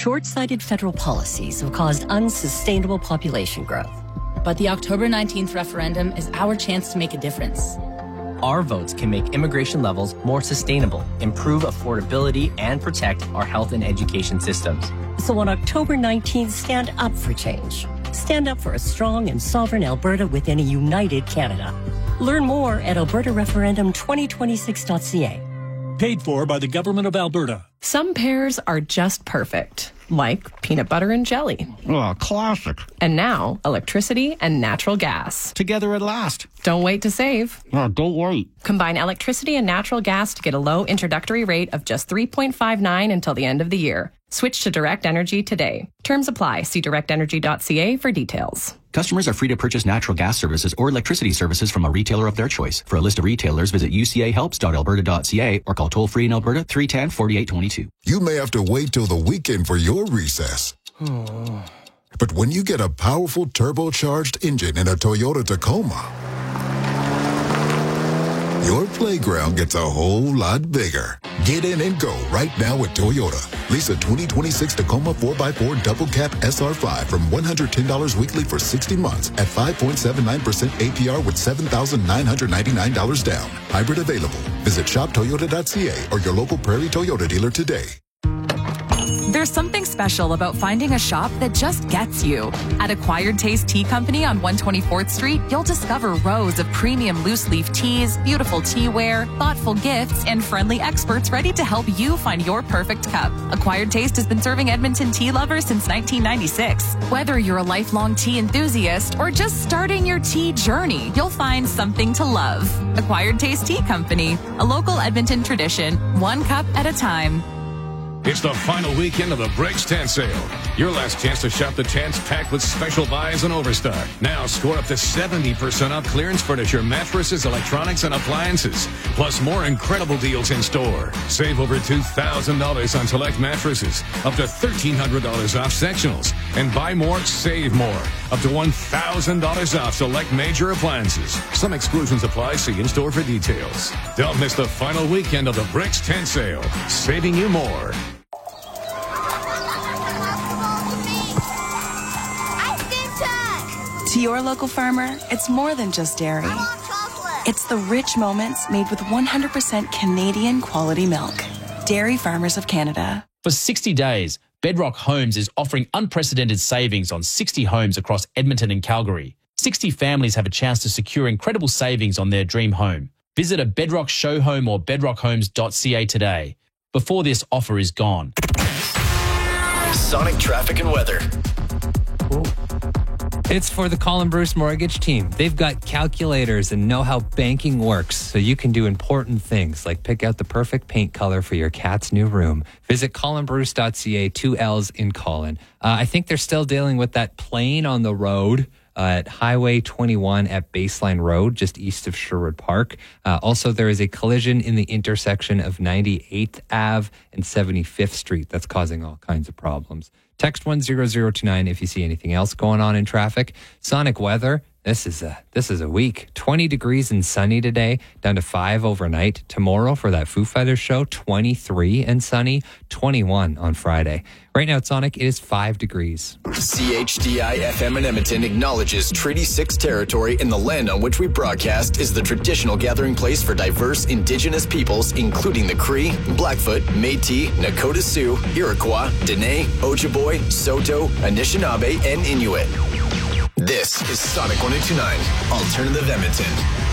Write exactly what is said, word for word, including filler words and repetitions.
short-sighted federal policies have caused unsustainable population growth. But the October nineteenth referendum is our chance to make a difference. Our votes can make immigration levels more sustainable, improve affordability, and protect our health and education systems. So on October nineteenth, stand up for change. Stand up for a strong and sovereign Alberta within a united Canada. Learn more at alberta referendum twenty twenty-six dot c a. Paid for by the Government of Alberta. Some pairs are just perfect, like peanut butter and jelly. Oh, classic. And now, electricity and natural gas. Together at last. Don't wait to save. Oh, don't wait. Combine electricity and natural gas to get a low introductory rate of just three point five nine until the end of the year. Switch to Direct Energy today. Terms apply. See direct energy dot c a for details. Customers are free to purchase natural gas services or electricity services from a retailer of their choice. For a list of retailers, visit u c a helps dot alberta dot c a or call toll-free in Alberta three one zero, four eight two two. You may have to wait till the weekend for your recess. But when you get a powerful turbocharged engine in a Toyota Tacoma, your playground gets a whole lot bigger. Get in and go right now at Toyota. Lease a twenty twenty-six Tacoma four by four Double Cab S R five from one hundred ten dollars weekly for sixty months at five point seven nine percent A P R with seven thousand nine hundred ninety-nine dollars down. Hybrid available. Visit shop toyota dot c a or your local Prairie Toyota dealer today. There's something special about finding a shop that just gets you. At Acquired Taste Tea Company on one twenty-fourth Street, you'll discover rows of premium loose leaf teas, beautiful teaware, thoughtful gifts, and friendly experts ready to help you find your perfect cup. Acquired Taste has been serving Edmonton tea lovers since nineteen ninety-six. Whether you're a lifelong tea enthusiast or just starting your tea journey, you'll find something to love. Acquired Taste Tea Company, a local Edmonton tradition, one cup at a time. It's the final weekend of the Brakes Tent Sale. Your last chance to shop the tents packed with special buys and overstock. Now score up to seventy percent off clearance furniture, mattresses, electronics, and appliances. Plus more incredible deals in store. Save over two thousand dollars on select mattresses. Up to thirteen hundred dollars off sectionals. And buy more, save more. Up to one thousand dollars off select major appliances. Some exclusions apply. See in-store for details. Don't miss the final weekend of the Brakes Tent Sale. Saving you more. To your local farmer, it's more than just dairy. It's the rich moments made with one hundred percent Canadian quality milk. Dairy Farmers of Canada. For sixty days, Bedrock Homes is offering unprecedented savings on sixty homes across Edmonton and Calgary. sixty families have a chance to secure incredible savings on their dream home. Visit a Bedrock show home or bedrock homes dot c a today before this offer is gone. Sonic traffic and weather. Ooh. It's for the Colin Bruce Mortgage team. They've got calculators and know how banking works, so you can do important things like pick out the perfect paint color for your cat's new room. Visit colin bruce dot c a, two L's in Colin. Uh, I think they're still dealing with that plane on the road uh, at Highway twenty-one at Baseline Road, just east of Sherwood Park. Uh, also, there is a collision in the intersection of ninety-eighth Avenue and seventy-fifth Street that's causing all kinds of problems. Text one zero zero two nine if you see anything else going on in traffic. Sonic weather. This is a this is a week. twenty degrees and sunny today, down to five overnight. Tomorrow for that Foo Fighters show, twenty-three and sunny, twenty-one on Friday. Right now at Sonic, it is five degrees. C H D I F M in Edmonton acknowledges Treaty six territory in the land on which we broadcast is the traditional gathering place for diverse Indigenous peoples, including the Cree, Blackfoot, Métis, Nakota Sioux, Iroquois, Dene, Ojibwe, Saulteaux, Anishinaabe, and Inuit. This is Sonic one oh two nine, Alternative Edmonton.